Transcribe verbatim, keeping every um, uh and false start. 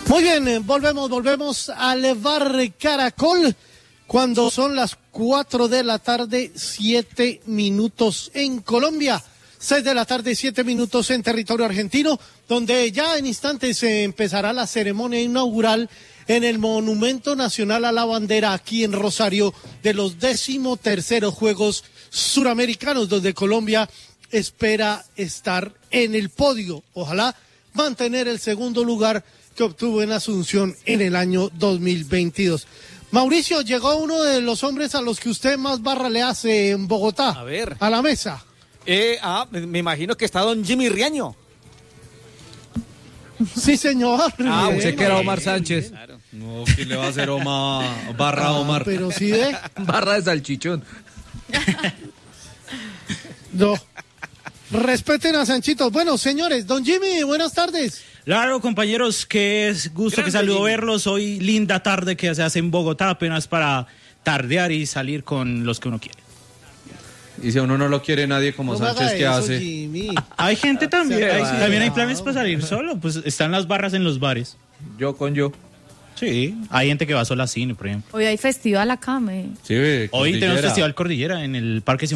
Muy bien, eh, volvemos, volvemos al Bar Caracol cuando son las cuatro de la tarde, siete minutos en Colombia, seis de la tarde, siete minutos en territorio argentino, donde ya en instantes se empezará la ceremonia inaugural en el Monumento Nacional a la Bandera aquí en Rosario de los decimoterceros Juegos Suramericanos, donde Colombia espera estar en el podio. Ojalá mantener el segundo lugar que obtuvo en Asunción en el año dos mil veintidós. Mauricio, llegó uno de los hombres a los que usted más barra le hace en Bogotá. A ver. A la mesa. Eh, ah, me imagino que está don Jimmy Riaño. Sí, señor. Ah, usted que era Omar Sánchez. Claro. No, ¿quién le va a hacer Omar, barra Ah, Omar? pero sí de... Barra de salchichón. No. Respeten a Sanchito. Bueno, señores, don Jimmy, buenas tardes. Claro, compañeros, qué es gusto, Grande, que saludo Jimmy. verlos. Hoy linda tarde que se hace en Bogotá, apenas para tardear y salir con los que uno quiere. Y si a uno no lo quiere nadie como No me Sánchez, haga ¿qué eso, hace? Jimmy. Hay gente también, Se hay- va, también hay va, planes va. para salir solo, pues están las barras en los bares. Yo con yo. Sí, hay gente que va sola al cine, por ejemplo. Hoy hay festival acá, me... Sí, ve, Hoy tenemos Cordillera. Festival Cordillera en el Parque